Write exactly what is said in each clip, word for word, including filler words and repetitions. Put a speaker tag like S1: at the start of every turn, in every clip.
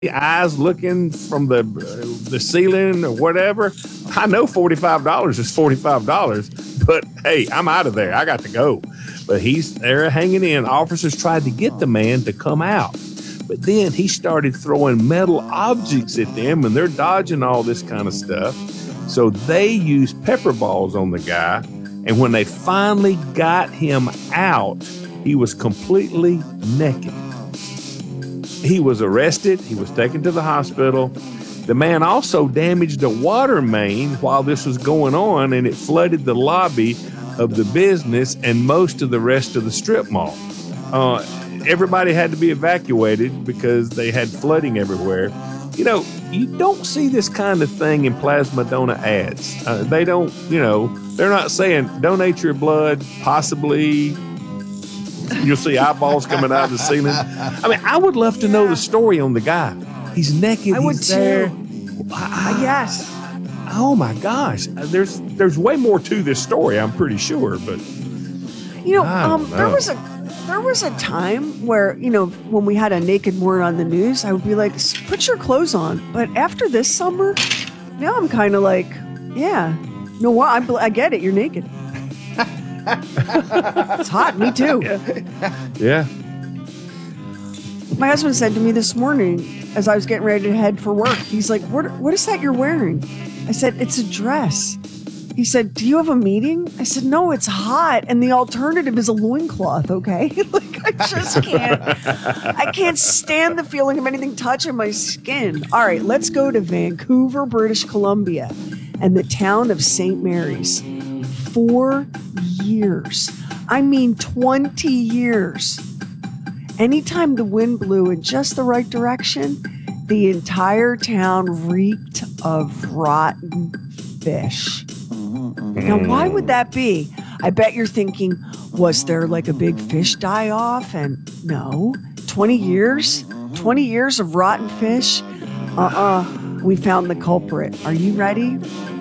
S1: eyes looking from the uh, the ceiling or whatever. I know forty-five dollars is forty-five dollars, but hey, I'm out of there. I got to go. But he's there hanging in. Officers tried to get the man to come out. But then he started throwing metal objects at them, and they're dodging all this kind of stuff. So they used pepper balls on the guy. And when they finally got him out, he was completely naked. He was arrested. He was taken to the hospital. The man also damaged a water main while this was going on, and it flooded the lobby of the business and most of the rest of the strip mall. Uh, everybody had to be evacuated because they had flooding everywhere. You know, you don't see this kind of thing in Plasma Donor ads. Uh, they don't, you know, they're not saying donate your blood, possibly you'll see eyeballs coming out of the ceiling. I mean, I would love to know the story on the guy. He's naked.
S2: I would
S1: he's there.
S2: too. Uh, yes.
S1: Oh my gosh. There's there's way more to this story, I'm pretty sure, but
S2: You know,
S1: I don't
S2: um, there
S1: know.
S2: was a there was a time where, you know, when we had a naked morning on the news, I would be like, "S- put your clothes on. But after this summer, now I'm kind of like, yeah, no, what? I, bel- I get it. You're naked. It's hot. Me too.
S1: yeah.
S2: My husband said to me this morning as I was getting ready to head for work, he's like, what, what is that you're wearing? I said, it's a dress. He said, do you have a meeting? I said, no, it's hot. And the alternative is a loincloth, okay? Like, I just can't. I can't stand the feeling of anything touching my skin. All right, let's go to Vancouver, British Columbia, and the town of Saint Mary's. Four years. I mean, twenty years. Anytime the wind blew in just the right direction, the entire town reeked of rotten fish. Now, why would that be? I bet you're thinking, was there like a big fish die-off? And no, twenty years? twenty years of rotten fish? Uh-uh, we found the culprit. Are you ready?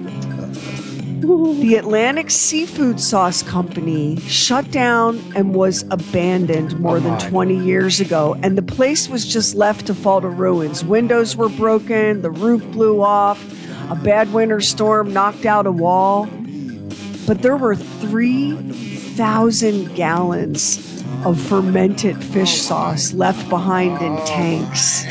S2: The Atlantic Seafood Sauce Company shut down and was abandoned more than twenty years ago, and the place was just left to fall to ruins. Windows were broken, the roof blew off, a bad winter storm knocked out a wall. But there were three thousand gallons of fermented fish sauce left behind in tanks.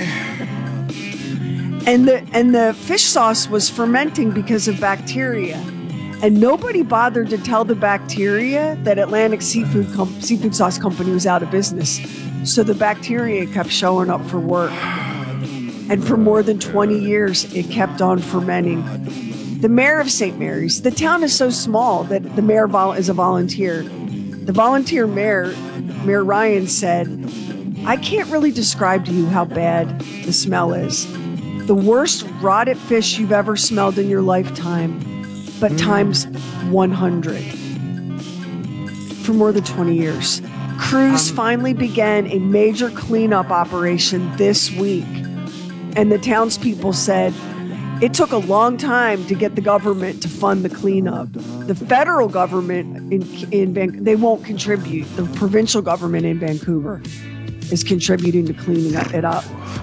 S2: And the and the fish sauce was fermenting because of bacteria. And nobody bothered to tell the bacteria that Atlantic Seafood Com- Seafood Sauce Company was out of business. So the bacteria kept showing up for work. And for more than twenty years, it kept on fermenting. The mayor of Saint Mary's, the town is so small that the mayor vol- is a volunteer. The volunteer mayor, Mayor Ryan, said, I can't really describe to you how bad the smell is. The worst rotted fish you've ever smelled in your lifetime, but times one hundred. For more than twenty years. Crews um, finally began a major cleanup operation this week. And the townspeople said it took a long time to get the government to fund the cleanup. The federal government in in Van- they won't contribute. The provincial government in Vancouver is contributing to cleaning it up.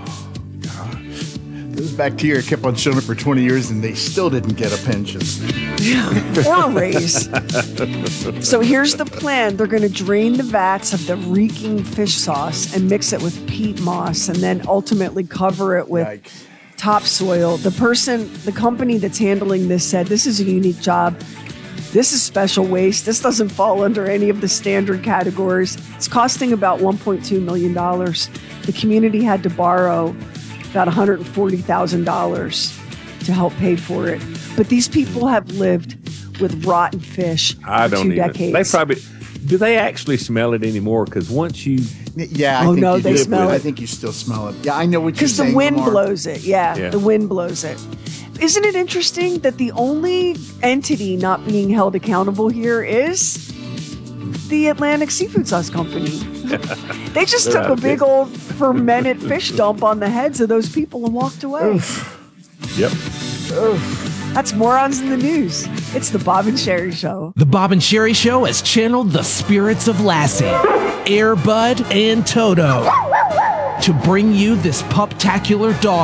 S3: Those bacteria kept on showing up for twenty years and they still didn't get a pension.
S2: Or a raise. So here's the plan. They're going to drain the vats of the reeking fish sauce and mix it with peat moss and then ultimately cover it with
S3: Yikes.
S2: topsoil. The person, the company that's handling this said, this is a unique job. This is special waste. This doesn't fall under any of the standard categories. It's costing about one point two million dollars. The community had to borrow about one hundred forty thousand dollars to help pay for it. But these people have lived with rotten fish
S1: I
S2: for
S1: don't
S2: two
S1: even.
S2: decades.
S1: They probably do. They actually smell it anymore? Because once you,
S3: Yeah, I
S2: Oh,
S3: think
S2: no,
S3: you
S2: they
S3: do.
S2: smell
S3: I
S2: it.
S3: think you still smell it. Yeah, I know what you're
S2: Because the
S3: saying.
S2: wind
S3: Lamar.
S2: blows it. Yeah,
S1: Yeah.
S2: the wind blows it. Isn't it interesting that the only entity not being held accountable here is the Atlantic Seafood Sauce Company? They just
S1: They're
S2: took
S1: out
S2: a
S1: of
S2: big
S1: business.
S2: old fermented fish dump on the heads of those people and walked away.
S1: yep.
S2: That's Morons in the News. It's the Bob and Sherry Show.
S4: The Bob and Sherry Show has channeled the spirits of Lassie, Air Bud, and Toto. to bring you this puptacular dog